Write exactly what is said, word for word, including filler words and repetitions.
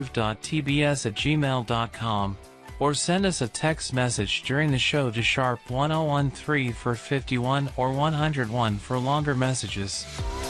t b s at gmail dot com, or send us a text message during the show to sharp one oh one three for fifty-one or one oh one for longer messages.